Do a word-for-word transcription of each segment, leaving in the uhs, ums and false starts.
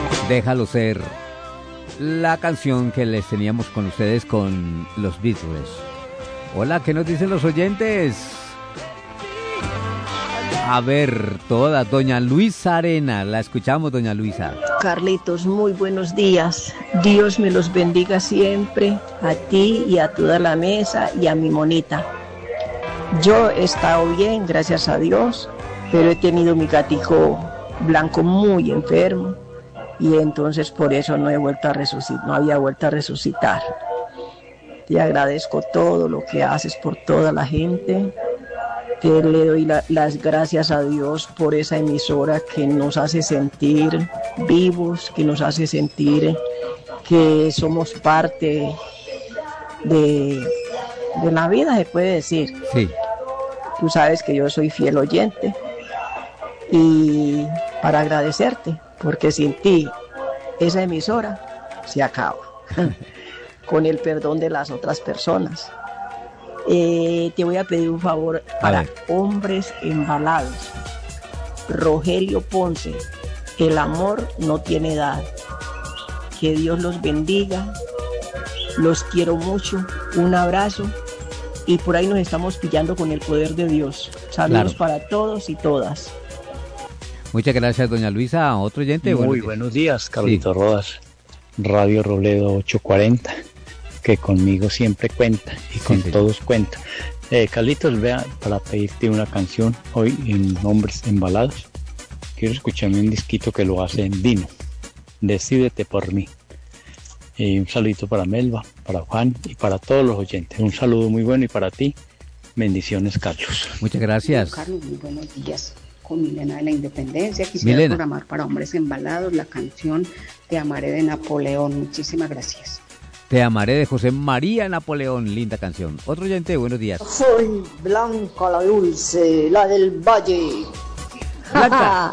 Déjalo ser, la canción que les teníamos con ustedes con los Beatles. Hola, ¿qué nos dicen los oyentes? A ver, toda, doña Luisa Arena, la escuchamos, doña Luisa. Carlitos, muy buenos días. Dios me los bendiga siempre, a ti y a toda la mesa y a mi monita. Yo he estado bien, gracias a Dios, pero he tenido mi gatico blanco muy enfermo y entonces por eso no he vuelto a resucitar, no había vuelto a resucitar. Te agradezco todo lo que haces por toda la gente. Te le doy la, las gracias a Dios por esa emisora que nos hace sentir vivos, que nos hace sentir que somos parte de, de la vida, se puede decir. Sí. Tú sabes que yo soy fiel oyente y para agradecerte, porque sin ti esa emisora se acaba, con el perdón de las otras personas. Eh, te voy a pedir un favor para Hombres Embalados. Rogelio Ponce, el amor no tiene edad. Que Dios los bendiga. Los quiero mucho. Un abrazo. Y por ahí nos estamos pillando con el poder de Dios. Saludos claro. Para todos y todas. Muchas gracias, doña Luisa. Otro oyente. Muy buenos días, Carlito sí. Rodas. Radio Robledo ochocientos cuarenta. Que conmigo siempre cuenta y con sí, todos cuenta. Eh, Carlitos, vea, para pedirte una canción hoy en Hombres Embalados, quiero escucharme un disquito que lo hace en Dino, Decídete por mí. Eh, un saludito para Melba, para Juan y para todos los oyentes. Un saludo muy bueno y para ti, bendiciones, Carlos. Muchas gracias. Carlos, muy buenos días. Con Milena de la Independencia, quisiera Milena. Programar para Hombres Embalados la canción Te amaré de Napoleón. Muchísimas gracias. Te amaré de José María Napoleón, linda canción. Otro oyente, buenos días. Soy Blanca la Dulce, la del Valle. Blanca.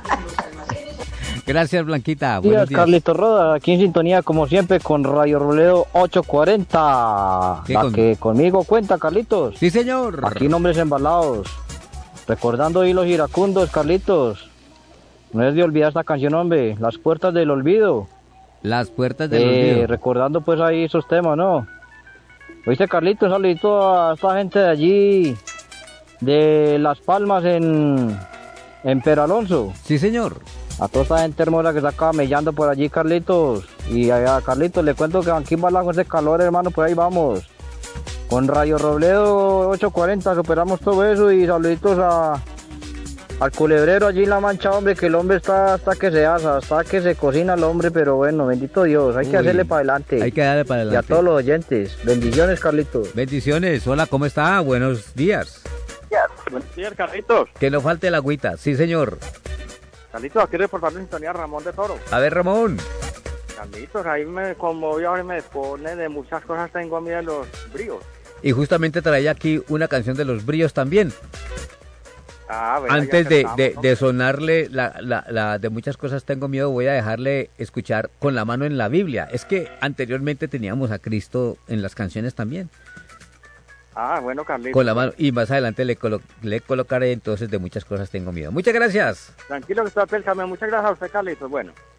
Gracias, Blanquita. Buenos días, Carlito Roda, aquí en sintonía como siempre con Radio Robledo ochocientos cuarenta. La con... que conmigo cuenta, Carlitos. Sí, señor. Aquí Hombres Embalados. Recordando hilos iracundos, Carlitos. No es de olvidar esta canción, hombre. Las puertas del olvido. Las puertas del eh, olvido. Recordando pues ahí esos temas, ¿no? ¿Oíste, Carlito? Un saludito a esta gente de allí, de Las Palmas en, en Peralonso. Sí, señor. A toda esta gente hermosa que está camellando por allí, Carlitos. Y a, a Carlitos le cuento que aquí en Balajo ese calor, hermano, por ahí vamos. Con Radio Robledo ochocientos cuarenta superamos todo eso y saluditos a... al culebrero allí en La Mancha, hombre, que el hombre está hasta que se asa, hasta que se cocina el hombre, pero bueno, bendito Dios, hay Uy, que hacerle para adelante. Hay que darle para adelante. Y a todos los oyentes, bendiciones, Carlitos. Bendiciones, hola, ¿cómo está? Buenos días. Buenos días, Carlitos. Que no falte la agüita, sí, señor. Carlitos, aquí reportando en sintonía Ramón de Toro. A ver, Ramón. Carlitos, ahí me conmovió y me pone de muchas cosas, tengo miedo de los bríos. Y justamente traía aquí una canción de los bríos también. Ah, bueno, Antes de, de, de sonarle la, la, la de muchas cosas tengo miedo, voy a dejarle escuchar Con la mano en la Biblia. Es que anteriormente teníamos a Cristo en las canciones también. Ah, bueno, Carlitos. Con la mano, y más adelante le, colo, le colocaré entonces de muchas cosas tengo miedo. Muchas gracias. Tranquilo que estoy pensando. Muchas gracias a usted, Carlitos. Bueno.